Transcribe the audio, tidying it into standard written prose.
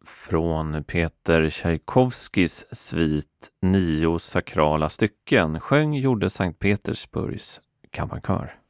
från Peter Tchaikovskys svit 9 sakrala stycken gjorde Sankt Petersburgs kammarkör.